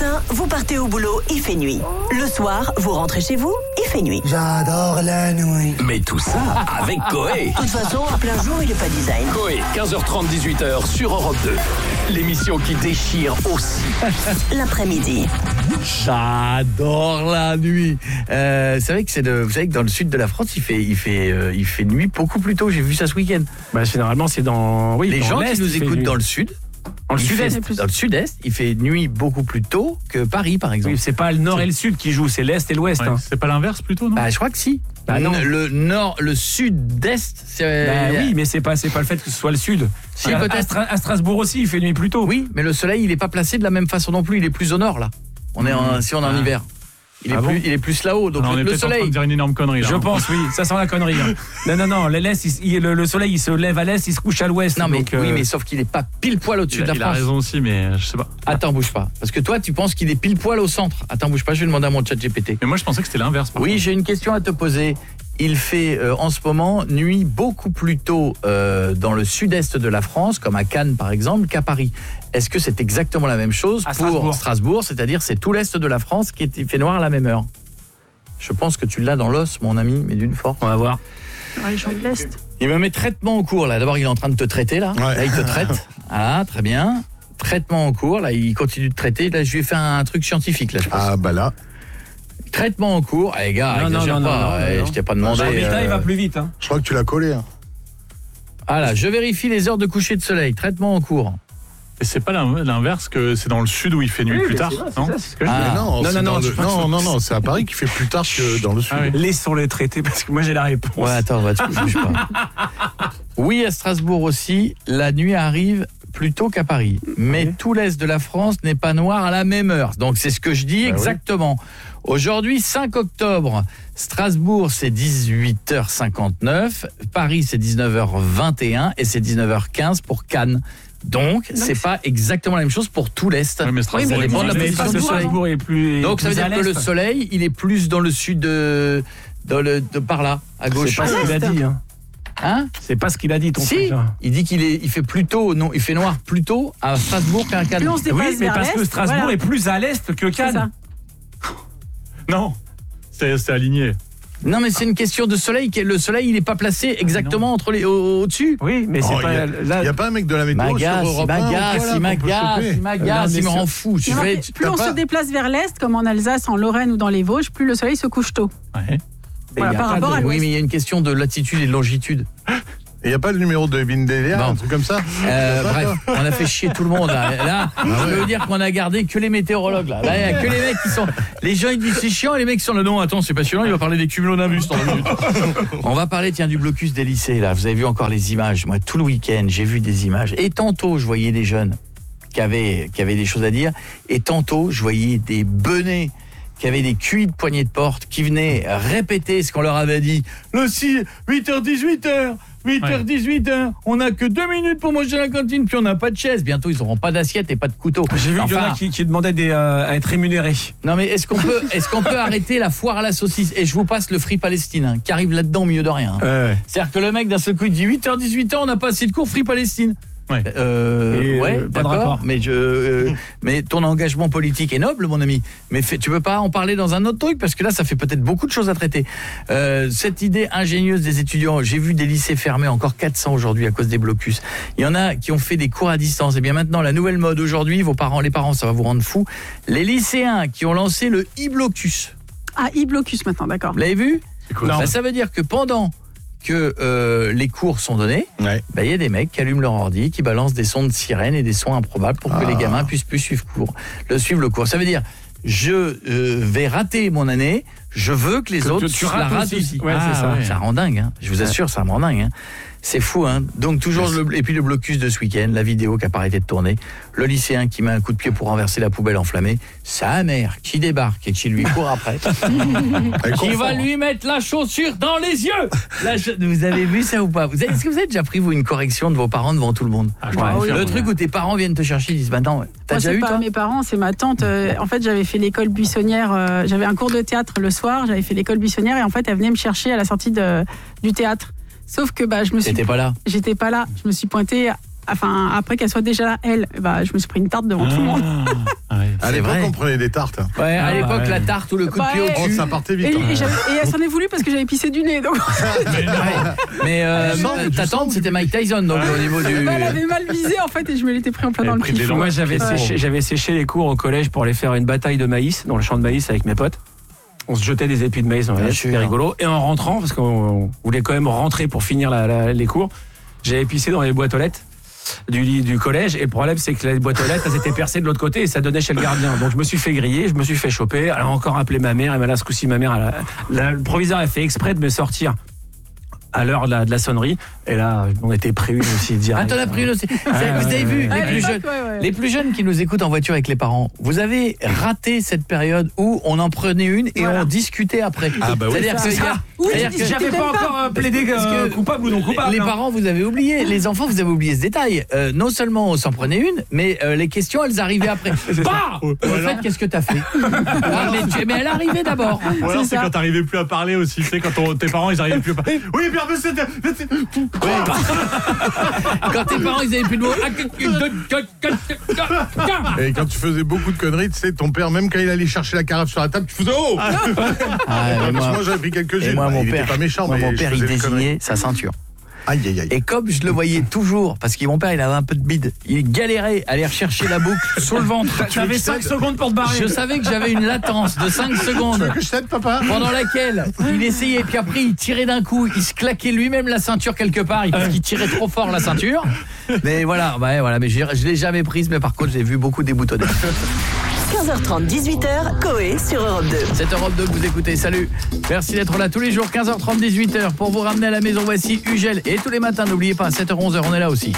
matin, vous partez au boulot, il fait nuit. Le soir, vous rentrez chez vous, il fait nuit. J'adore la nuit. Mais tout ça avec Coé. De toute façon, en plein jour, il n'est pas design. Coé, 15h30, 18h sur Europe 2. L'émission qui déchire aussi. L'après-midi. J'adore la nuit. Vous savez que dans le sud de la France, il fait nuit beaucoup plus tôt. J'ai vu ça ce week-end. Bah, généralement, c'est dans. Oui, les dans gens l'Est, qui nous écoutent dans le sud. Dans le sud-est, il fait nuit beaucoup plus tôt que Paris, par exemple. Oui, c'est pas le nord et le sud qui jouent, c'est l'est et l'ouest. Ouais, hein. C'est pas l'inverse plutôt, non? Bah, je crois que si. Bah, non. Le sud-est, c'est. Bah, oui, mais c'est pas le fait que ce soit le sud. Si, à peut-être. À Strasbourg aussi, il fait nuit plus tôt. Oui, mais le soleil, il est pas placé de la même façon non plus. Il est plus au nord là. Si on est en hiver. Il est plus là-haut. Donc on est le peut-être en train soleil. de dire une énorme connerie là. Je pense, oui, ça sent la connerie. Hein. Non, l'est, le soleil, il se lève à l'est, il se couche à l'ouest. Non, mais donc, oui, mais sauf qu'il est pas pile poil au-dessus de la Il a France. raison aussi, mais je sais pas. Attends, bouge pas. Parce que toi, tu penses qu'il est pile poil au centre. Attends, bouge pas, je vais demander à mon chat GPT. Mais moi, je pensais que c'était l'inverse. Oui, j'ai une question à te poser. Il fait en ce moment nuit beaucoup plus tôt dans le sud-est de la France, comme à Cannes par exemple, qu'à Paris. Est-ce que c'est exactement la même chose pour Strasbourg, c'est-à-dire c'est tout l'est de la France qui fait noir à la même heure? Je pense que tu l'as dans l'os, mon ami, mais d'une force. On va voir. Région de l'Est. Il me met traitement en cours, là. D'abord, il est en train de te traiter, là. Ouais. Là, il te traite. Ah, très bien. Traitement en cours, là, il continue de traiter. Là, je lui ai fait un truc scientifique, là, je pense. Ah, bah là. Traitement en cours. Eh, gars, exagère pas. Je t'ai pas demandé. Il va plus vite. Hein. Je crois que tu l'as collé. Hein. Ah, là, je vérifie les heures de coucher de soleil. Traitement en cours. Et c'est pas l'inverse, que c'est dans le sud où il fait nuit plus tard, non? C'est ce que je dis. Ah. Non, c'est à Paris qu'il fait plus tard que dans le sud. Ah oui. Laissons-les traiter parce que moi j'ai la réponse. Ouais, attends, bouge pas. Oui, à Strasbourg aussi, la nuit arrive plus tôt qu'à Paris. Mais tout l'est de la France n'est pas noir à la même heure. Donc c'est ce que je dis exactement. Aujourd'hui, 5 octobre, Strasbourg, c'est 18h59. Paris, c'est 19h21 et c'est 19h15 pour Cannes. Donc, c'est pas exactement la même chose pour tout l'Est. Oui, mais Strasbourg, ça dépend de la Mais position du soleil. Strasbourg est plus. Donc, ça veut dire que le soleil, il est plus dans le sud par là, à gauche. C'est pas ce qu'il a dit. Hein. Hein? C'est pas ce qu'il a dit, ton Si, truc. il dit il fait plus tôt, non, il fait noir plus tôt à Strasbourg qu'à Cannes. Plus on se déplace Oui, mais vers parce que l'Est, Strasbourg voilà. est plus à l'est que C'est Cannes. ça. Non, c'est aligné. Non, mais c'est une question de soleil. Le soleil, il est pas placé exactement au-dessus. Oui, mais c'est pas. Il Là, n'y a pas un mec de la météo sur Europe 1 il m'agace, il me rend fou. Non, mais plus on se déplace vers l'Est, comme en Alsace, en Lorraine ou dans les Vosges, plus le soleil se couche tôt. Ouais. Voilà, par rapport à Oui, l'Ouest. mais il y a une question de latitude et de longitude. Il n'y a pas le numéro de Vindelia, Bon. un truc comme ça? Bref, on a fait chier tout le monde. Là, je veux dire qu'on a gardé que les météorologues. Là, il n'y a que les mecs qui sont. Les gens, ils disent c'est chiant, et les mecs sont là. Non, attends, c'est passionnant, il va parler des cumulonimbus dans 2 minutes. On va parler, du blocus des lycées, là. Vous avez vu encore les images. Moi, tout le week-end, j'ai vu des images. Et tantôt, je voyais des jeunes qui avaient des choses à dire. Et tantôt, je voyais des benets qui avaient des cuits de poignées de porte, qui venaient répéter ce qu'on leur avait dit. Le 8h, 18h. 8h, 18h, on n'a que 2 minutes pour manger à la cantine, puis on n'a pas de chaise. Bientôt, ils n'auront pas d'assiette et pas de couteau. j'ai vu qu'il y en a qui demandaient à être rémunérés. Non, mais est-ce qu'on peut arrêter la foire à la saucisse? Et je vous passe le Free Palestine, hein, qui arrive là-dedans au milieu de rien. Ouais. C'est-à-dire que le mec, d'un seul coup, il dit 8h, 18h, on n'a pas assez de cours, Free Palestine. Ouais. pas de d'accord, rapport. mais ton engagement politique est noble, mon ami. Mais tu peux pas en parler dans un autre truc parce que là, ça fait peut-être beaucoup de choses à traiter. Cette idée ingénieuse des étudiants, j'ai vu des lycées fermés, encore 400 aujourd'hui à cause des blocus. Il y en a qui ont fait des cours à distance. Et bien maintenant, la nouvelle mode aujourd'hui, les parents, ça va vous rendre fous. Les lycéens qui ont lancé le e-blocus. Ah, e-blocus maintenant, d'accord. Vous l'avez vu? C'est cool. Ça veut dire que pendant que les cours sont donnés, il y a des mecs qui allument leur ordi, qui balancent des sons de sirène et des sons improbables pour que les gamins puissent plus suivre le cours. Ça veut dire, je vais rater mon année, je veux que les autres tu la ratent aussi. Ouais, c'est ça. Ça rend dingue, hein. Je vous assure, ça me rend dingue. Hein. C'est fou, hein. Donc toujours et puis le blocus de ce week-end, la vidéo qui n'a pas arrêté de tourner, le lycéen qui met un coup de pied pour renverser la poubelle enflammée, sa mère qui débarque et qui lui court après, qui va lui mettre la chaussure dans les yeux. Vous avez vu ça ou pas? Est-ce que vous avez déjà pris une correction de vos parents devant tout le monde? Le truc où tes parents viennent te chercher, ils disent non, t'as déjà eu toi? Mes parents, c'est ma tante. En fait, j'avais fait l'école buissonnière. J'avais un cours de théâtre le soir. J'avais fait l'école buissonnière et en fait, elle venait me chercher à la sortie du théâtre. Sauf que je me suis. T'étais pas là. J'étais pas là. Je me suis pointée enfin après qu'elle soit déjà là, elle, bah je me suis pris une tarte devant tout le monde. À l'époque, on prenait des tartes. Ouais, à l'époque, la tarte ou le coup de pied au Oh, cul. ça partait vite. Et hein. elle s'en est voulu parce que j'avais pissé du nez. Donc Mais ta tante, c'était Mike Tyson, donc au niveau du. elle avait mal visé en fait et je me l'étais pris en plein dans le pif. Moi, j'avais séché les cours au collège pour aller faire une bataille de maïs dans le champ de maïs avec mes potes. On se jetait des épis de maïs dans la tête, c'était rigolo. Et en rentrant, parce qu'on voulait quand même rentrer pour finir les cours, j'avais pissé dans les boîtes aux lettres du collège. Et le problème, c'est que les boîtes aux lettres, elles étaient percées de l'autre côté et ça donnait chez le gardien. Donc je me suis fait griller, je me suis fait choper. Elle a encore appelé ma mère. Et là, ce coup-ci, ma mère, le proviseur a fait exprès de me sortir à l'heure de la sonnerie. Et là, on était prévenus aussi direct. Ah, t'en as pris une aussi. Vous avez vu, les plus jeunes qui nous écoutent en voiture avec les parents, vous avez raté cette période où on en prenait une et on discutait après. Ah bah oui. C'est-à-dire que J'avais pas encore plaidé coupable ou non coupable. les parents, vous avez oublié. Les enfants, vous avez oublié ce détail. Non seulement on s'en prenait une, mais les questions, elles arrivaient après. Bah en fait, qu'est-ce que t'as fait mais elle arrivait d'abord. Ou alors c'est quand t'arrivais plus à parler aussi, tu sais, quand tes parents ils arrivaient plus à parler. Oui, bien, mais c'était. Quand tes parents, ils avaient plus de mots. Et quand tu faisais beaucoup de conneries, tu sais, ton père, même quand il allait chercher la carafe sur la table, tu faisais oh. Moi, j'avais pris quelques gilets. Moi, mon il père, était pas méchant, mais mon père, je il faisais des conneries. désignait sa ceinture. Aïe, aïe, aïe. Et comme je le voyais toujours, parce que mon père, il avait un peu de bide, il galérait à aller rechercher la boucle sous le ventre. T'avais 5 secondes pour te barrer. Je savais que j'avais une latence de 5 secondes. Que je t'aide, papa. Pendant laquelle il essayait, puis après il tirait d'un coup, il se claquait lui-même la ceinture quelque part, parce qu'il tirait trop fort la ceinture. Mais voilà, mais je l'ai jamais prise, mais par contre j'ai vu beaucoup déboutonnés. 15h30, 18h, Coé sur Europe 2. C'est Europe 2 que vous écoutez, salut. Merci d'être là tous les jours, 15h30, 18h, pour vous ramener à la maison. Voici Ugel. Et tous les matins, n'oubliez pas, 7h, 11h, on est là aussi.